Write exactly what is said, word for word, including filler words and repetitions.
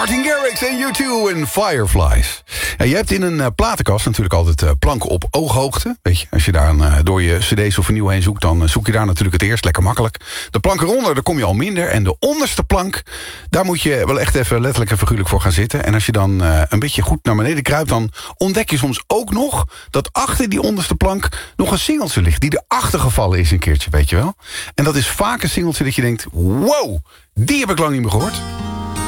Martin Garrix en U twee en Fireflies. Ja, je hebt in een uh, platenkast natuurlijk altijd uh, planken op ooghoogte. Weet je, als je daar uh, door je cd's of vinyl heen zoekt... dan uh, zoek je daar natuurlijk het eerst, lekker makkelijk. De plank eronder, daar kom je al minder. En de onderste plank, daar moet je wel echt even letterlijk en figuurlijk voor gaan zitten. En als je dan uh, een beetje goed naar beneden kruipt... dan ontdek je soms ook nog dat achter die onderste plank... nog een singeltje ligt die erachter gevallen is een keertje, weet je wel. En dat is vaak een singeltje dat je denkt... wow, die heb ik lang niet meer gehoord.